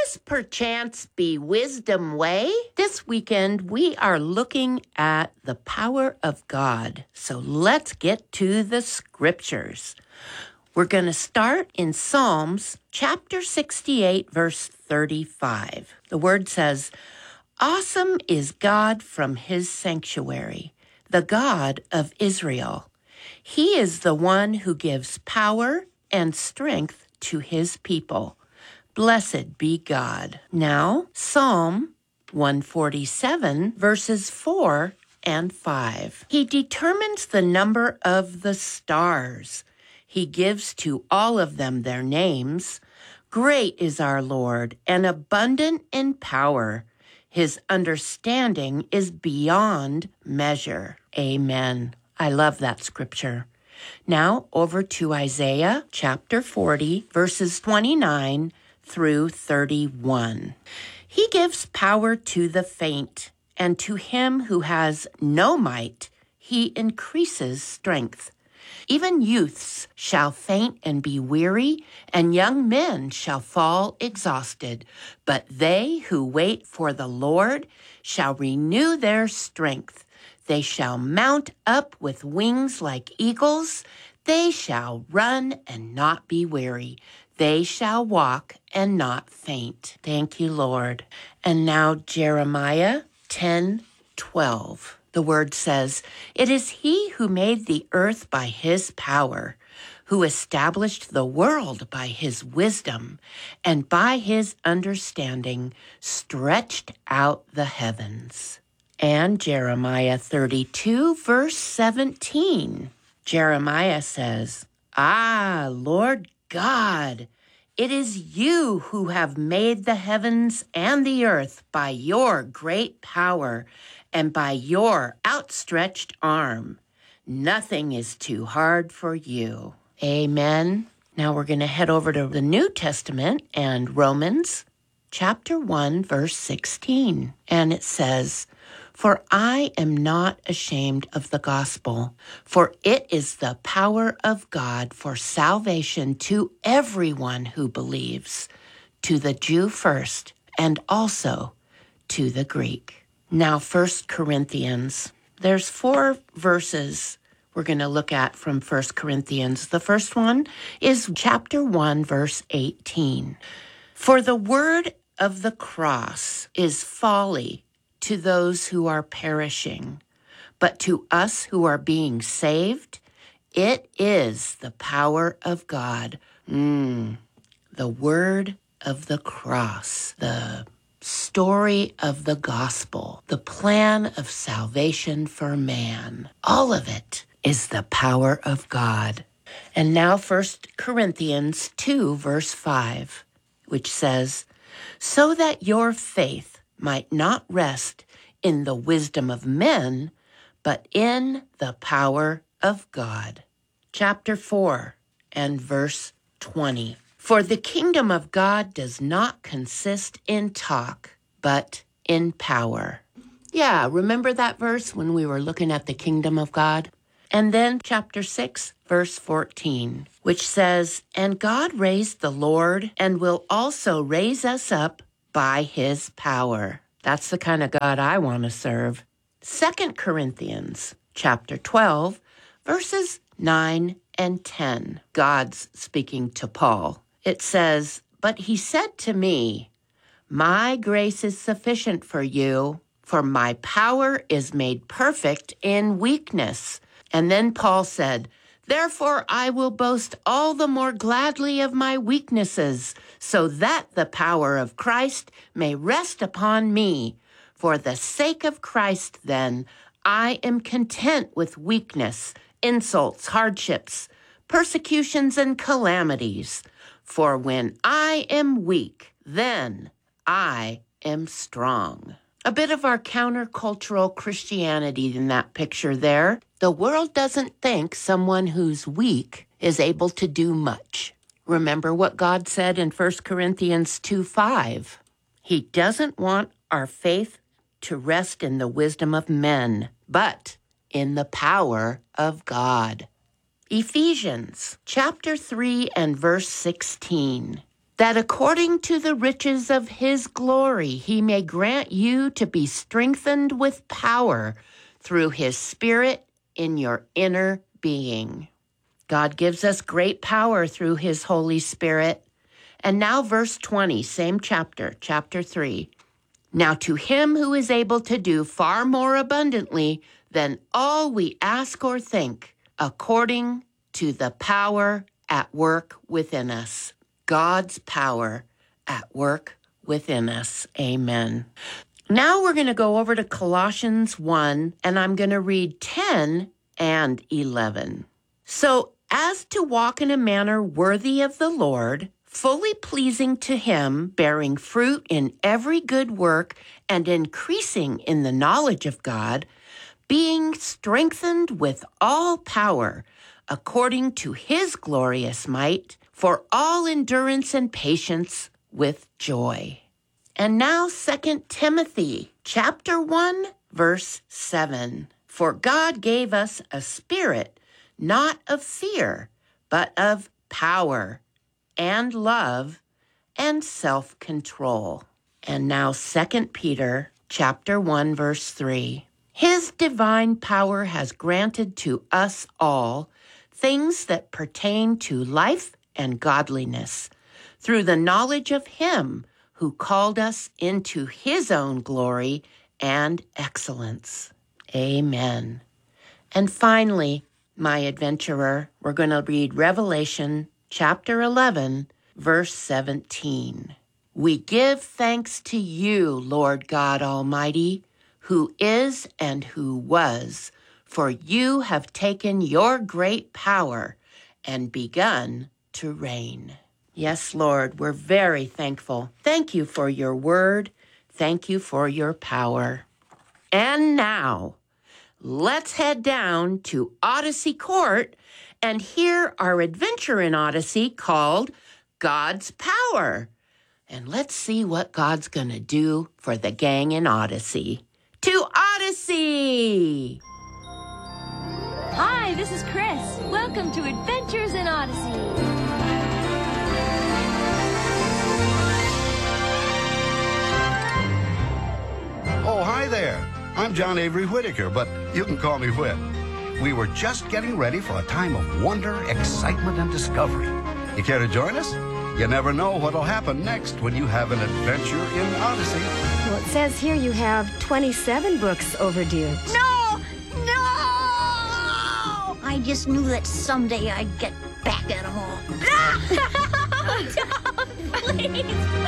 this perchance be wisdom way? This weekend, we are looking at the power of God. So let's get to the scriptures. We're going to start in Psalms chapter 68, verse 35. The word says, "Awesome is God from his sanctuary, the God of Israel. He is the one who gives power and strength to his people. Blessed be God." Now, Psalm 147, verses 4 and 5. He determines the number of the stars. He gives to all of them their names. Great is our Lord and abundant in power. His understanding is beyond measure. Amen. I love that scripture. Now over to Isaiah chapter 40, verses 29 through 31. He gives power to the faint, and to him who has no might, he increases strength. Even youths shall faint and be weary, and young men shall fall exhausted. But they who wait for the Lord shall renew their strength. They shall mount up with wings like eagles. They shall run and not be weary. They shall walk and not faint. Thank you, Lord. And now Jeremiah 10:12. The word says, "It is he who made the earth by his power, who established the world by his wisdom, and by his understanding stretched out the heavens." And Jeremiah 32, verse 17. Jeremiah says, "Ah, Lord God, it is you who have made the heavens and the earth by your great power and by your outstretched arm. Nothing is too hard for you." Amen. Now we're going to head over to the New Testament and Romans chapter 1, verse 16. And it says, "For I am not ashamed of the gospel, for it is the power of God for salvation to everyone who believes, to the Jew first, and also to the Greek." Now, 1 Corinthians. There's 4 verses we're going to look at from 1 Corinthians. The first one is chapter 1, verse 18. "For the word of the cross is folly to those who are perishing, but to us who are being saved, it is the power of God." The word of the cross, the story of the gospel, the plan of salvation for man. All of it is the power of God. And now 1 Corinthians 2, verse 5, which says, "So that your faith might not rest in the wisdom of men, but in the power of God." Chapter 4 and verse 20. "For the kingdom of God does not consist in talk, but in power." Yeah, remember that verse when we were looking at the kingdom of God? And then chapter 6, verse 14, which says, "And God raised the Lord and will also raise us up by his power." That's the kind of God I want to serve. 2 Corinthians chapter 12, verses 9 and 10. God's speaking to Paul. It says, "But he said to me, 'My grace is sufficient for you, for my power is made perfect in weakness.'" And then Paul said, "Therefore I will boast all the more gladly of my weaknesses, so that the power of Christ may rest upon me. For the sake of Christ, then, I am content with weakness, insults, hardships, persecutions, and calamities. For when I am weak, then I am strong." A bit of our countercultural Christianity in that picture there. The world doesn't think someone who's weak is able to do much. Remember what God said in 1 Corinthians 2:5. He doesn't want our faith to rest in the wisdom of men, but in the power of God. Ephesians chapter 3 and verse 16. that according to the riches of his glory, he may grant you to be strengthened with power through his Spirit in your inner being. God gives us great power through his Holy Spirit. And now verse 20, same chapter, chapter 3. Now to him who is able to do far more abundantly than all we ask or think, according to the power at work within us. God's power at work within us. Amen. Now we're going to go over to Colossians 1, and I'm going to read 10 and 11. So, as to walk in a manner worthy of the Lord, fully pleasing to him, bearing fruit in every good work and increasing in the knowledge of God, being strengthened with all power, according to his glorious might, for all endurance and patience with joy. And now 2 Timothy chapter 1, verse 7. For God gave us a spirit, not of fear, but of power and love and self-control. And now 2 Peter chapter 1, verse 3. His divine power has granted to us all things that pertain to life and godliness, through the knowledge of him who called us into his own glory and excellence. Amen. And finally, my adventurer, we're going to read Revelation chapter 11, verse 17. We give thanks to you, Lord God Almighty, who is and who was, for you have taken your great power and begun to reign. Yes, Lord, we're very thankful. Thank you for your word. Thank you for your power. And now, let's head down to Odyssey Court and hear our adventure in Odyssey called God's Power. And let's see what God's going to do for the gang in Odyssey. To Odyssey! Hi, this is Chris. Welcome to Adventures in Odyssey. Oh, hi there. I'm John Avery Whitaker, but you can call me Whit. We were just getting ready for a time of wonder, excitement, and discovery. You care to join us? You never know what'll happen next when you have an adventure in Odyssey. Well, it says here you have 27 books overdue. No! No! I just knew that someday I'd get back at them all. Please.